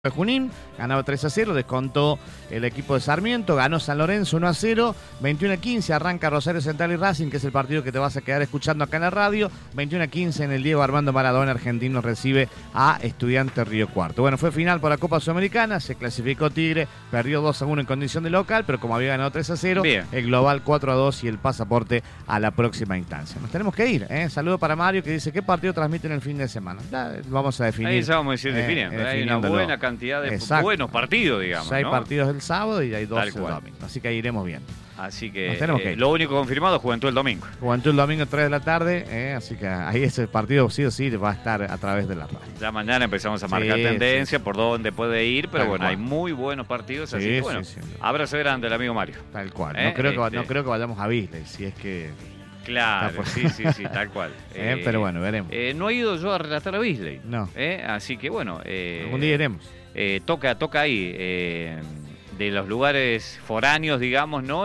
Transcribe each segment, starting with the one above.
de Junín, ganaba 3-0, descontó el equipo de Sarmiento, ganó San Lorenzo 1-0, 21-15 arranca Rosario Central y Racing, que es el partido que te vas a quedar escuchando acá en la radio. 21-15 en el Diego Armando Maradona, Argentino recibe a Estudiantes Río Cuarto. Bueno, fue final por la Copa Sudamericana, se clasificó Tigre, perdió 2-1 en condición de local, pero como había ganado 3-0, bien, el global 4-2 y el pasaporte a la próxima instancia. Nos tenemos que ir, ¿eh? Saludo para Mario, que dice, ¿qué partido transmiten el fin de semana? Ya, vamos a definir. Ahí ya vamos a ir definiendo. Hay una buena cantidad de buenos partidos, digamos. 6 ¿no? partidos el sábado y hay 2 el domingo. Así que ahí iremos bien. Así que lo único confirmado, Juventud el domingo. Juventud el domingo 3 de la tarde, así que ahí ese partido sí o sí va a estar a través de la radio. Ya mañana empezamos a marcar tendencia por dónde puede ir, pero bueno, hay muy buenos partidos, así que bueno, abrazo grande al amigo Mario. Tal cual, no creo que vayamos a Bisley, si es que... Claro, sí, tal cual. Pero bueno, veremos. No he ido yo a relatar a Bisley. No. Así que bueno. Algún día iremos. Toca ahí. De los lugares foráneos, digamos, ¿no?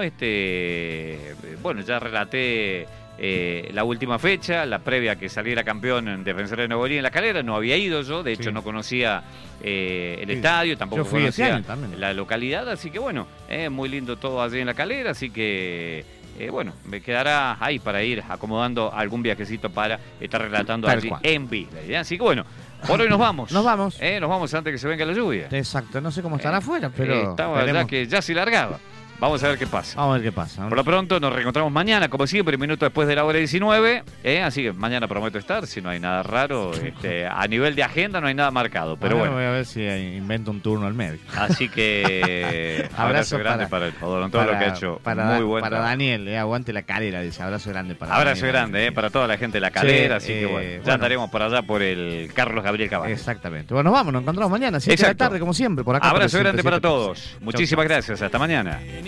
Bueno, ya relaté la última fecha, la previa que saliera campeón en Defensor de Nuevo León en La Calera. No había ido yo, de hecho no conocía el estadio, tampoco conocía la localidad. Así que bueno, muy lindo todo allí en La Calera, así que... bueno, me quedará ahí para ir acomodando algún viajecito para estar relatando allí en Bisley. Así que bueno, por hoy nos vamos. Nos vamos. Nos vamos antes que se venga la lluvia. Exacto, no sé cómo estará afuera, pero... Estaba ya que ya se largaba. Vamos a ver qué pasa. Vamos a ver qué pasa. Por lo pronto nos reencontramos mañana, como siempre, un minuto después de la hora 19. Así que mañana prometo estar, si no hay nada raro. A nivel de agenda no hay nada marcado, pero bueno. Voy a ver si invento un turno al medio. Así que abrazo grande para el odontólogo, todo lo que ha hecho. Muy bueno. Para Daniel, aguante La Calera, dice. Abrazo grande para Abrazo Daniel, grande para toda la gente de La Calera. Así que bueno, ya andaremos por allá por el Carlos Gabriel Caballo. Exactamente. Bueno, nos encontramos mañana, 7 de la tarde, como siempre, por acá. Abrazo grande para todos. Muchísimas gracias. Hasta mañana.